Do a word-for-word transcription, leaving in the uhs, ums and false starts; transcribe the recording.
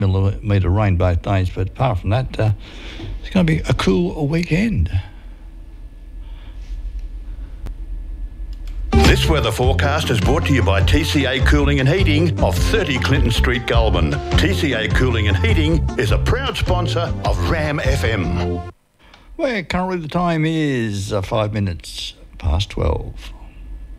millimetre rain both days, but apart from that, uh, it's going to be a cool weekend. This weather forecast is brought to you by T C A Cooling and Heating of thirty Clinton Street, Goulburn. T C A Cooling and Heating is a proud sponsor of Ram F M. Well, currently the time is uh, five minutes past twelve.